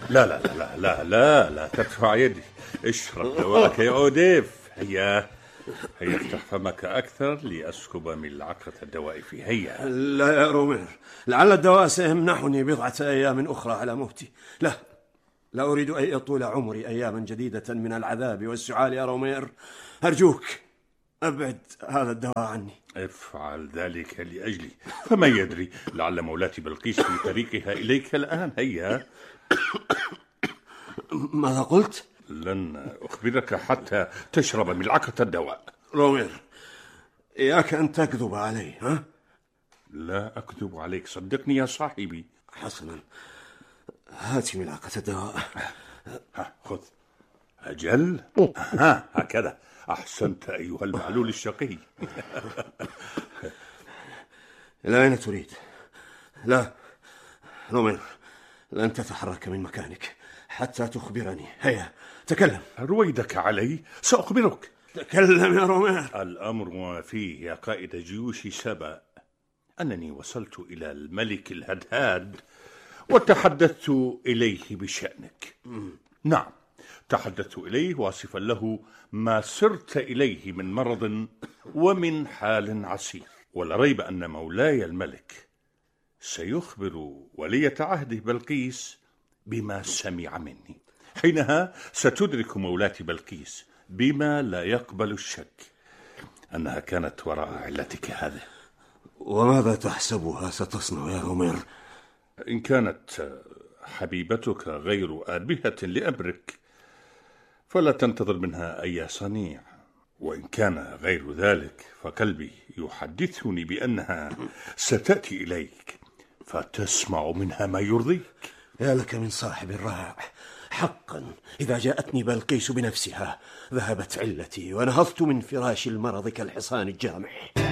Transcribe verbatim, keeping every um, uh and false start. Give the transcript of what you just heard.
لا لا لا لا لا لا ترفع يدي. اشرب دواءك يا أوديف. هيا هيا افتح فمك أكثر لأسكب ملعقة الدواء فيه. هيا. لا يا رومير، لعل الدواء سيمنحني بضعة أيام أخرى على موتي. لا لا أريد أن يطول عمري أياما جديدة من العذاب والسعال يا رومير. أرجوك أبعد هذا الدواء عني. افعل ذلك لأجلي، فمن يدري لعل مولاتي بلقيس في طريقها إليك الآن. هيا. ماذا قلت؟ لن أخبرك حتى تشرب ملعقة الدواء. رومير، إياك أن تكذب علي. ها؟ لا أكذب عليك، صدقني يا صاحبي. حسنا، هات ملعقة الدواء. ها خذ. أجل. ها هكذا. أحسنت أيها المعلول الشقي. إلى أين تريد؟ لا رومير، لن تتحرك من مكانك حتى تخبرني. هيا تكلم. رويدك علي، سأخبرك. تكلم يا رومير. الأمر ما فيه يا قائد جيوش سبأ أنني وصلت إلى الملك الهدهاد وتحدثت إليه بشأنك. نعم، تحدثت إليه واصفا له ما سرت إليه من مرض ومن حال عسير، ولا ريب أن مولاي الملك سيخبر ولية عهده بلقيس بما سمع مني. حينها ستدرك مولاتي بلقيس بما لا يقبل الشك أنها كانت وراء علتك هذه. وماذا تحسبها ستصنع يا رومير؟ إن كانت حبيبتك غير آبهة لأمرك فلا تنتظر منها أي صنيع، وإن كان غير ذلك فقلبي يحدثني بأنها ستأتي إليك فتسمع منها ما يرضيك. يا لك من صاحب الرائع. حقا إذا جاءتني بلقيس بنفسها ذهبت علتي ونهضت من فراش المرض كالحصان الجامح.